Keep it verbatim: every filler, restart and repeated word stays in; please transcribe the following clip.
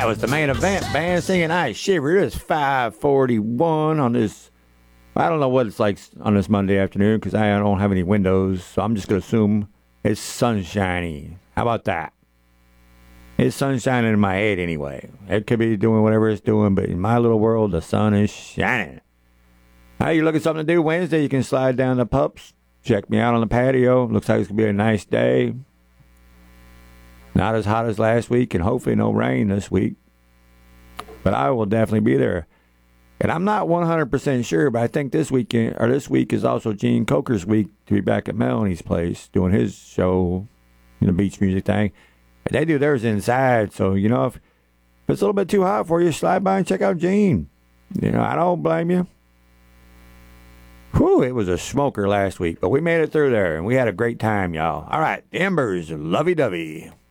That was the main event. Band singing I Shiver. It is five forty-one on this. I don't know what it's like on this Monday afternoon because I don't have any windows, so I'm just going to assume it's sunshiny. How about that? It's sun shining in my head anyway. It could be doing whatever it's doing, but in my little world, the sun is shining. Hey, you looking for something to do Wednesday? You can slide down the pups. Check me out on the patio. Looks like it's going to be a nice day. Not as hot as last week, and hopefully no rain this week. But I will definitely be there. And I'm not one hundred percent sure, but I think this weekend or this week is also Gene Coker's week to be back at Melanie's place doing his show, you know, beach music thing. And they do theirs inside, so, you know, if, if it's a little bit too hot for you, slide by and check out Gene. You know, I don't blame you. Whew, it was a smoker last week, but we made it through there, and we had a great time, y'all. All right, Embers, lovey-dovey.